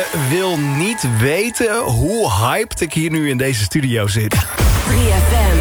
Je wil niet weten hoe hyped ik hier nu in deze studio zit. 3FM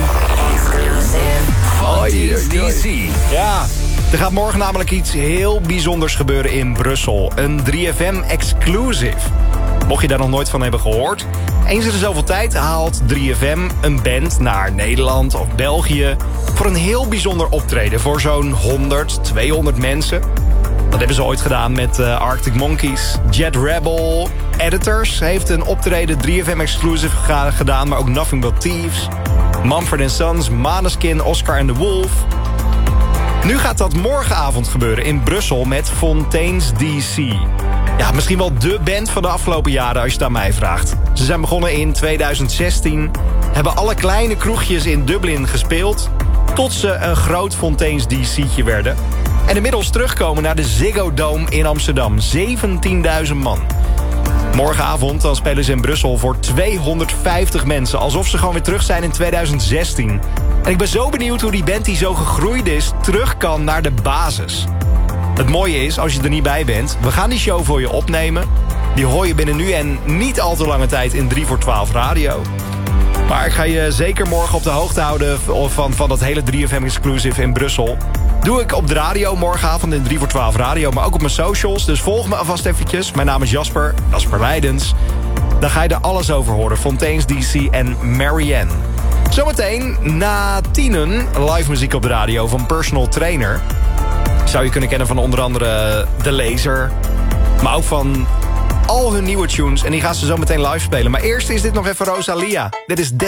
Exclusive DC. Ja, er gaat morgen namelijk iets heel bijzonders gebeuren in Brussel. Een 3FM Exclusive. Mocht je daar nog nooit van hebben gehoord. Eens in de zoveel tijd haalt 3FM een band naar Nederland of België voor een heel bijzonder optreden. Voor zo'n 100, 200 mensen. Dat hebben ze ooit gedaan met Arctic Monkeys. Jet Rebel, Editors heeft een optreden 3FM Exclusive gedaan. Maar ook Nothing But Thieves, Mumford & Sons, Maneskin, Oscar and the Wolf. Nu gaat dat morgenavond gebeuren in Brussel met Fontaines DC. Ja, misschien wel de band van de afgelopen jaren als je het aan mij vraagt. Ze zijn begonnen in 2016, hebben alle kleine kroegjes in Dublin gespeeld, tot ze een groot Fontaines DC'tje werden. En inmiddels terugkomen naar de Ziggo Dome in Amsterdam. 17.000 man. Morgenavond dan spelen ze in Brussel voor 250 mensen. Alsof ze gewoon weer terug zijn in 2016. En ik ben zo benieuwd hoe die band die zo gegroeid is terug kan naar de basis. Het mooie is, als je er niet bij bent, we gaan die show voor je opnemen. Die hoor je binnen nu en niet al te lange tijd in 3 voor 12 radio. Maar ik ga je zeker morgen op de hoogte houden van dat hele 3FM Exclusive in Brussel. Doe ik op de radio morgenavond in 3 voor 12 radio, maar ook op mijn socials. Dus volg me alvast eventjes. Mijn naam is Jasper Leidens. Dan ga je er alles over horen. Fontaines DC en Marianne. Zometeen na 10 live muziek op de radio van Personal Trainer. Zou je kunnen kennen van onder andere De Laser. Maar ook van al hun nieuwe tunes. En die gaan ze zo meteen live spelen. Maar eerst is dit nog even Rosalia. Dit is